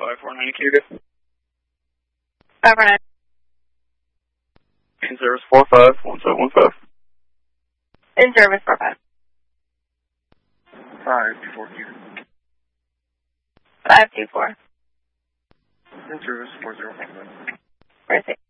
5490 Cuba. 549. In service 451715. In service 45. 524 Cuba. 524. In service 4015. 46.